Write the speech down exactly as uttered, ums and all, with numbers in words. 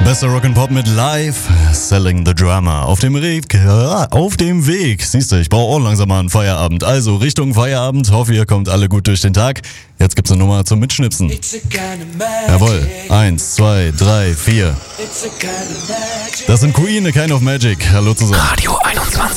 Bester Rock'n'Pop mit Live, Selling the Drama. Auf dem Weg, auf dem Weg. Siehst du, ich brauche auch langsam mal einen Feierabend. Also Richtung Feierabend. Hoffe, ihr kommt alle gut durch den Tag. Jetzt gibt's eine Nummer zum Mitschnipsen. Jawohl. Eins, zwei, drei, vier. Das sind Queen, A Kind of Magic. Hallo zusammen. Radio einundzwanzig.